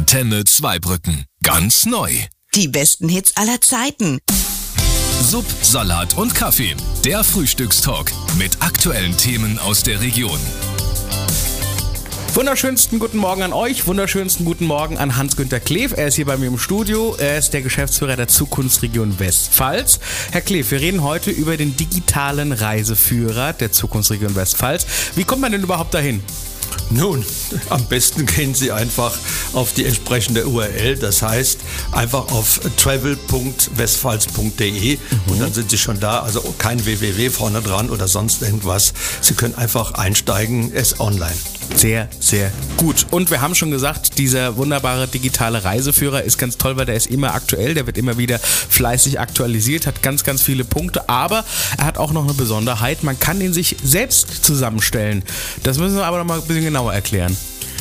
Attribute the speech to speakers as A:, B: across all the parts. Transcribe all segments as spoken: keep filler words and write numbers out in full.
A: Antenne Zweibrücken. Ganz neu.
B: Die besten Hits aller Zeiten.
A: Sub, Salat und Kaffee. Der Frühstückstalk mit aktuellen Themen aus der Region.
C: Wunderschönsten guten Morgen an euch, wunderschönsten guten Morgen an Hans-Günter Kleef. Er ist hier bei mir im Studio, er ist der Geschäftsführer der Zukunftsregion Westpfalz. Herr Kleef, wir reden heute über den digitalen Reiseführer der Zukunftsregion Westpfalz. Wie kommt man denn überhaupt dahin?
D: Nun, am besten gehen Sie einfach auf die entsprechende U R L, das heißt einfach auf travel punkt westpfalz punkt de mhm. und dann sind Sie schon da, also kein w w w vorne dran oder sonst irgendwas. Sie können einfach einsteigen, es ist online.
C: Sehr, sehr gut. Und wir haben schon gesagt, dieser wunderbare digitale Reiseführer ist ganz toll, weil der ist immer aktuell, der wird immer wieder fleißig aktualisiert, hat ganz, ganz viele Punkte, aber er hat auch noch eine Besonderheit, man kann ihn sich selbst zusammenstellen. Das müssen wir aber noch mal ein bisschen genauer erklären.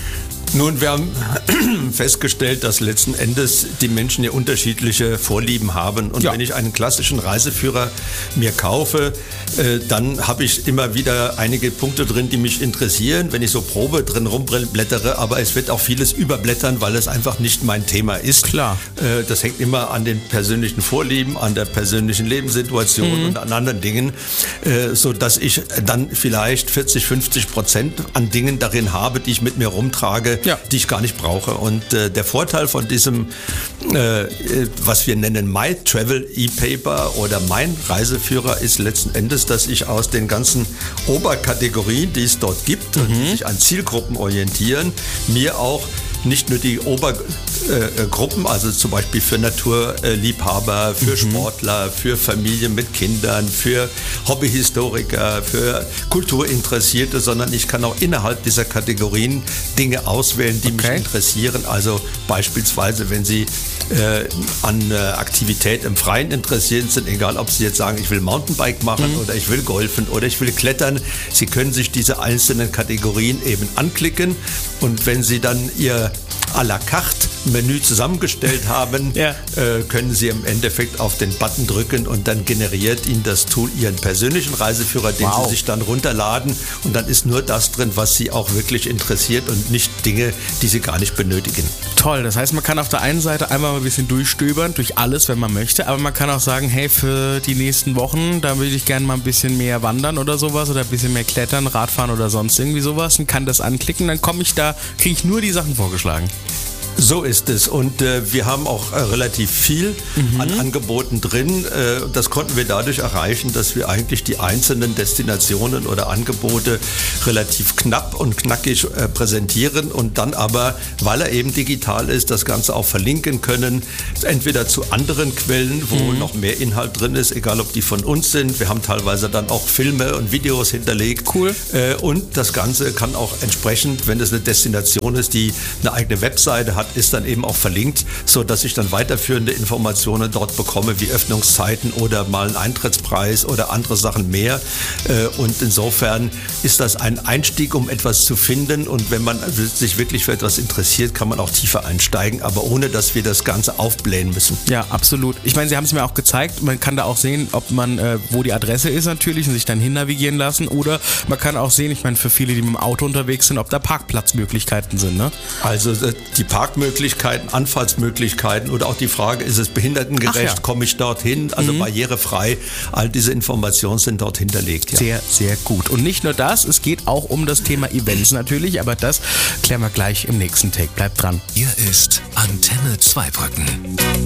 D: Nun, wir haben festgestellt, dass letzten Endes die Menschen ja unterschiedliche Vorlieben haben. Und ja. wenn ich einen klassischen Reiseführer mir kaufe, äh, dann habe ich immer wieder einige Punkte drin, die mich interessieren, wenn ich so Probe drin rumblättere. Aber es wird auch vieles überblättern, weil es einfach nicht mein Thema ist.
C: Klar.
D: Äh, das hängt immer an den persönlichen Vorlieben, an der persönlichen Lebenssituation mhm. und an anderen Dingen, äh, sodass ich dann vielleicht vierzig, fünfzig Prozent an Dingen darin habe, die ich mit mir rumtrage, Ja. die ich gar nicht brauche. Und äh, der Vorteil von diesem, äh, was wir nennen My Travel E-Paper oder mein Reiseführer ist letzten Endes, dass ich aus den ganzen Oberkategorien, die es dort gibt, mhm. die sich an Zielgruppen orientieren, mir auch nicht nur die Obergruppen, äh, also zum Beispiel für Naturliebhaber, für mhm. Sportler, für Familien mit Kindern, für Hobbyhistoriker, für Kulturinteressierte, sondern ich kann auch innerhalb dieser Kategorien Dinge auswählen, die okay. mich interessieren. Also beispielsweise, wenn Sie äh, an äh, Aktivität im Freien interessiert sind, egal ob Sie jetzt sagen, ich will Mountainbike machen mhm. oder ich will golfen oder ich will klettern, Sie können sich diese einzelnen Kategorien eben anklicken und wenn Sie dann Ihr à la carte Menü zusammengestellt haben, ja. äh, können Sie im Endeffekt auf den Button drücken und dann generiert Ihnen das Tool Ihren persönlichen Reiseführer, den wow. Sie sich dann runterladen und dann ist nur das drin, was Sie auch wirklich interessiert und nicht Dinge, die Sie gar nicht benötigen.
C: Toll, das heißt, man kann auf der einen Seite einmal mal ein bisschen durchstöbern, durch alles, wenn man möchte, aber man kann auch sagen, hey, für die nächsten Wochen, da würde ich gerne mal ein bisschen mehr wandern oder sowas oder ein bisschen mehr klettern, Radfahren oder sonst irgendwie sowas und kann das anklicken, dann komme ich da, kriege ich nur die Sachen vorgeschlagen.
D: So ist es und äh, wir haben auch äh, relativ viel mhm. an Angeboten drin. Äh, das konnten wir dadurch erreichen, dass wir eigentlich die einzelnen Destinationen oder Angebote relativ knapp und knackig äh, präsentieren und dann aber, weil er eben digital ist, das Ganze auch verlinken können, entweder zu anderen Quellen, wo mhm. noch mehr Inhalt drin ist, egal ob die von uns sind. Wir haben teilweise dann auch Filme und Videos hinterlegt.
C: Cool.
D: Äh, und das Ganze kann auch entsprechend, wenn es eine Destination ist, die eine eigene Webseite hat, ist dann eben auch verlinkt, so dass ich dann weiterführende Informationen dort bekomme, wie Öffnungszeiten oder mal einen Eintrittspreis oder andere Sachen mehr. Und insofern ist das ein Einstieg, um etwas zu finden. Und wenn man sich wirklich für etwas interessiert, kann man auch tiefer einsteigen, aber ohne, dass wir das Ganze aufblähen müssen.
C: Ja, absolut. Ich meine, Sie haben es mir auch gezeigt. Man kann da auch sehen, ob man, äh, wo die Adresse ist natürlich und sich dann hin navigieren lassen. Oder man kann auch sehen, ich meine, für viele, die mit dem Auto unterwegs sind, ob da Parkplatzmöglichkeiten sind. Ne?
D: Also die Parkmöglichkeiten Möglichkeiten, Anfahrtsmöglichkeiten oder auch die Frage, ist es behindertengerecht, ja. komme ich dorthin, also mhm. barrierefrei, all diese Informationen sind dort hinterlegt. Ja.
C: Sehr, sehr gut. Und nicht nur das, es geht auch um das Thema Events natürlich, aber das klären wir gleich im nächsten Take. Bleibt dran.
A: Hier ist Antenne Zweibrücken.